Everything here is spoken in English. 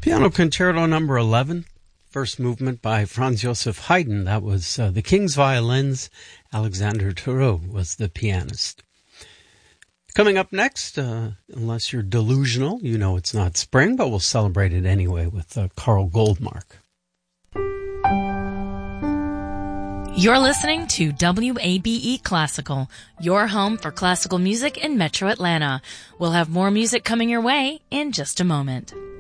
Piano Concerto number 11, first movement by Franz Joseph Haydn. That was the King's violins. Alexander Thurow was the pianist. Coming up next, unless you're delusional, you know it's not spring, but we'll celebrate it anyway with Carl Goldmark. You're listening to WABE Classical, your home for classical music in Metro Atlanta. We'll have more music coming your way in just a moment.